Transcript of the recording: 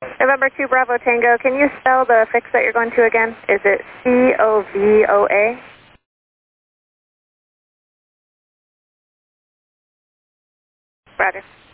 November 2 Bravo Tango, can you spell the fix that you're going to again? Is it COVOA? Roger.